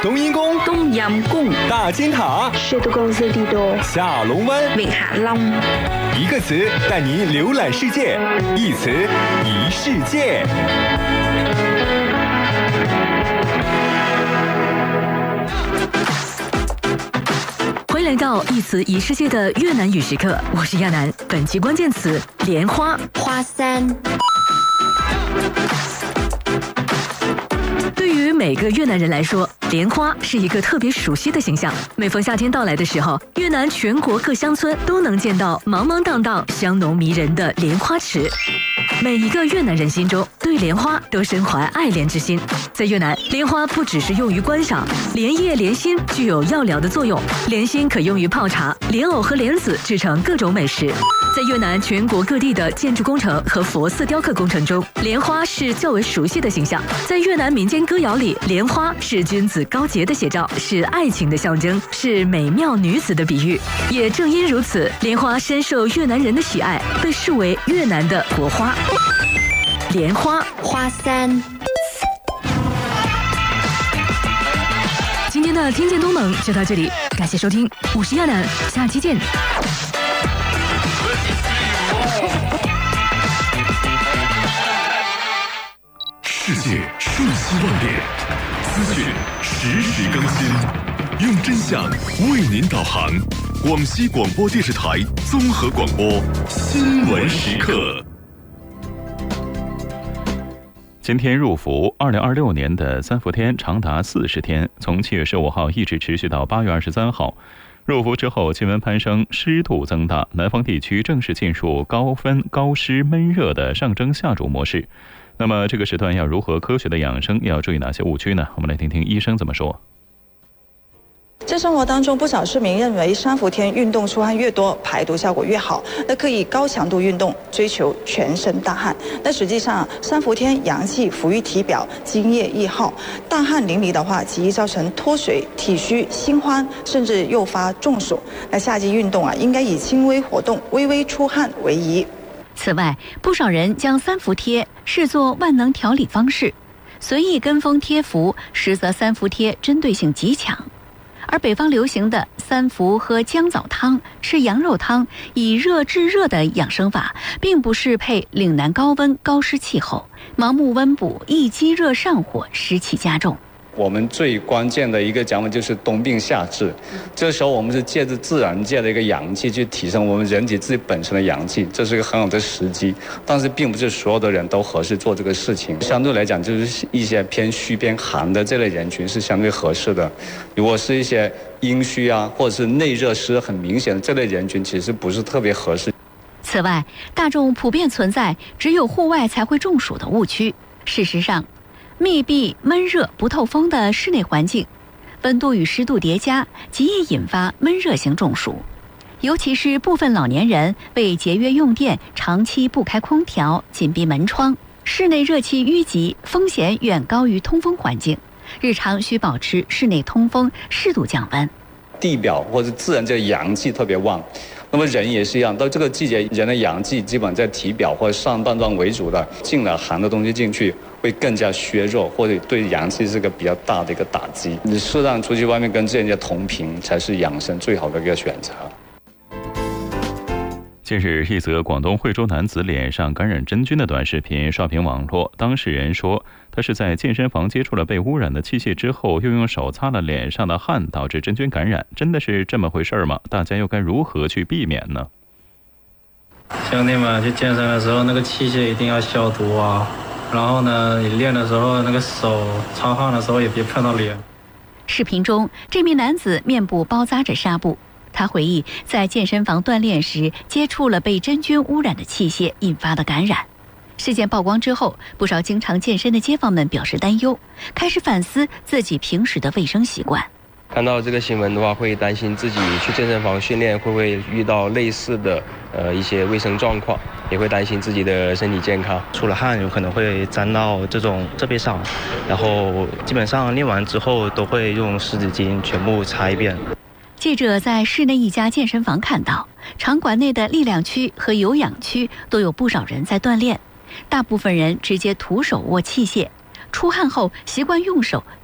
冬阴功、 冬阴功、 大金塔、 水都公司地多、 下龙湾、 永下龙。 一个词带你浏览世界，一词一世界。 欢迎来到一词一世界的越南语时刻，我是亚楠。本期关键词：莲花、 花山。 对于每个越南人来说，莲花是一个特别熟悉的形象。每逢夏天到来的时候，越南全国各乡村都能见到茫茫荡荡、香浓迷人的莲花池。每一个越南人心中对莲花都深怀爱恋之心。在越南，莲花不只是用于观赏，莲叶、莲心具有药疗的作用。莲心可用于泡茶，莲藕和莲子制成各种美食。在越南全国各地的建筑工程和佛寺雕刻工程中，莲花是较为熟悉的形象。在越南民间歌谣里，莲花是君子高洁的写照，是爱情的象征，是美妙女子的比喻。也正因如此，莲花深受越南人的喜爱，被视为越南的国花。莲花、 花山。 今天的听见东盟就到这里，感谢收听，我是亚楠，下期见。 世界瞬息万变，资讯实时更新，用真相为您导航。广西广播电视台综合广播新闻时刻。 今天入伏，2026年的三伏天长达40天，从7月15号一直持续到8月23号。入伏之后，气温攀升，湿度增大，南方地区正式进入高温、高湿、闷热的上蒸下煮模式。那么这个时段要如何科学的养生，要注意哪些误区呢？我们来听听医生怎么说。 在生活当中，不少市民认为三伏天运动出汗越多，排毒效果越好，那可以高强度运动，追求全身大汗。但实际上，三伏天阳气浮于体表，津液易耗，大汗淋漓的话，极易造成脱水、体虚、心慌，甚至诱发中暑。那夏季运动应该以轻微活动、微微出汗为宜。 此外，不少人将三伏贴视作万能调理方式，随意跟风贴服，实则三伏贴针对性极强。而北方流行的三伏喝姜枣汤、吃羊肉汤，以热制热的养生法，并不适配岭南高温高湿气候，盲目温补易积热上火，湿气加重。 我们最关键的一个讲法就是冬病夏治，这时候我们是借着自然界的一个阳气去提升我们人体自己本身的阳气，这是一个很好的时机。但是并不是所有的人都合适做这个事情，相对来讲就是一些偏虚偏寒的这类人群是相对合适的。如果是一些阴虚或者是内热湿很明显的这类人群，其实不是特别合适。 此外，大众普遍存在只有户外才会中暑的误区。事实上，密闭、闷热、不透风的室内环境，温度与湿度叠加，极易引发闷热型中暑。尤其是部分老年人为节约用电，长期不开空调、紧闭门窗，室内热气淤积，风险远高于通风环境。日常需保持室内通风，适度降温。 地表或者自然界阳气特别旺，那么人也是一样，到这个季节，人的阳气基本在体表或者上半段为主的，进了寒的东西进去，会更加削弱，或者对阳气是个比较大的一个打击。你适当出去外面跟人家同频，才是养生最好的一个选择。 近日，一则广东惠州男子脸上感染真菌的短视频刷屏网络。当事人说，他是在健身房接触了被污染的器械之后，又用手擦了脸上的汗，导致真菌感染。真的是这么回事吗？大家又该如何去避免呢？ 兄弟们，去健身的时候，那个器械一定要消毒啊。然后呢，你练的时候，那个手擦汗的时候也别碰到脸。 视频中，这名男子面部包扎着纱布。他回忆，在健身房锻炼时接触了被真菌污染的器械引发的感染。事件曝光之后，不少经常健身的街坊们表示担忧，开始反思自己平时的卫生习惯。 看到这个新闻的话，会担心自己去健身房训练会不会遇到类似的一些卫生状况，也会担心自己的身体健康。 出了汗有可能会沾到这种设备上，然后基本上练完之后都会用湿纸巾全部擦一遍。 记者在市内一家健身房看到，场馆内的力量区和有氧区都有不少人在锻炼，大部分人直接徒手握器械，出汗后习惯用手